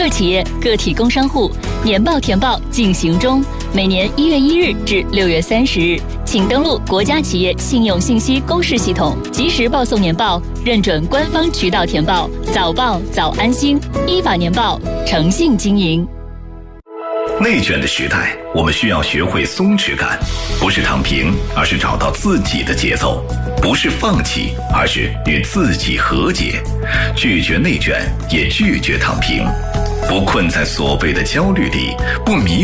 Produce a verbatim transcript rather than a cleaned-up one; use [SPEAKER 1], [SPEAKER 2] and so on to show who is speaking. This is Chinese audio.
[SPEAKER 1] 个企业、个体工商户年报填报进行中，每年一月一日至六月三十日，请登录国家企业信用信息公示系统，及时报送年报，认准官方渠道填报，早报早安心，依法年报，诚信经营。
[SPEAKER 2] 内卷的时代，我们需要学会松弛感，不是躺平，而是找到自己的节奏；不是放弃，而是与自己和解。拒绝内卷，也拒绝躺平，不困在所谓的焦虑里，不迷